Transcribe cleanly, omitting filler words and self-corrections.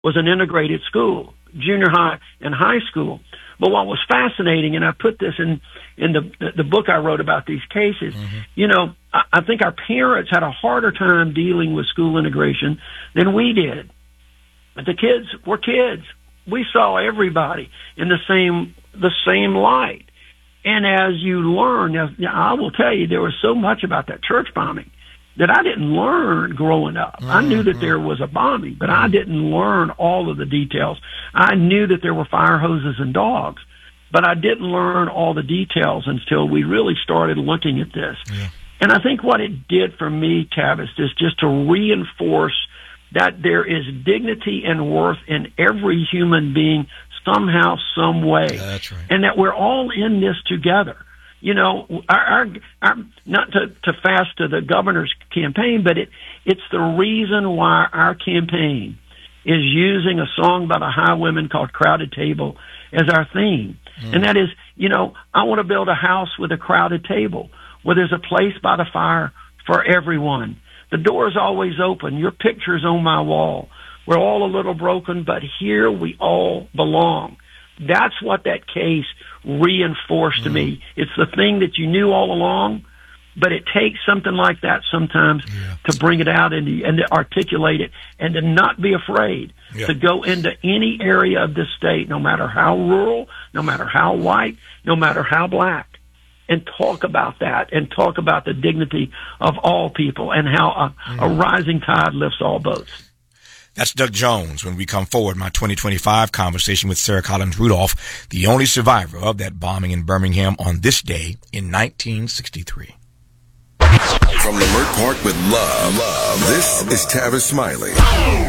was an integrated school, junior high and high school. But what was fascinating, and I put this in the book I wrote about these cases, I think our parents had a harder time dealing with school integration than we did. But the kids were kids. We saw everybody in the same light. And as you learn, I will tell you, there was so much about that church bombing that I didn't learn growing up. I knew that there was a bombing, but I didn't learn all of the details. I knew that there were fire hoses and dogs, but I didn't learn all the details until we really started looking at this. Yeah. And I think what it did for me, Tavis, is just to reinforce that there is dignity and worth in every human being somehow, some way. That's right. And that we're all in this together. Our not to fast to the governor's campaign, but it's the reason why our campaign is using a song by the Highwomen called Crowded Table as our theme. And that is, I want to build a house with a crowded table where there's a place by the fire for everyone. The door is always open. Your picture's on my wall. We're all a little broken, but here we all belong. That's what that case reinforced to me. It's the thing that you knew all along, but it takes something like that sometimes to bring it out and to articulate it and to not be afraid to go into any area of this state, no matter how rural, no matter how white, no matter how black, and talk about that and talk about the dignity of all people and how a rising tide lifts all boats. That's Doug Jones. When we come forward, my 2025 conversation with Sarah Collins Rudolph, the only survivor of that bombing in Birmingham on this day in 1963. From Leimert Park with love, this is Tavis Smiley.